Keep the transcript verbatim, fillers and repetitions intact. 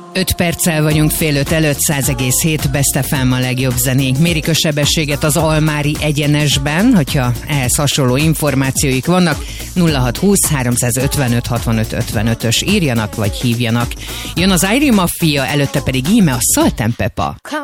öt perccel vagyunk fél öt előtt, száz egész hét Best ef em a legjobb zenénk. Mérik a sebességet az Almári egyenesben, hogyha ehhez hasonló információik vannak, nulla hat húsz háromszázötvenöt hatvanöt ötvenötös írjanak vagy hívjanak. Jön az Irie Mafia, előtte pedig íme a Salt and Pepper.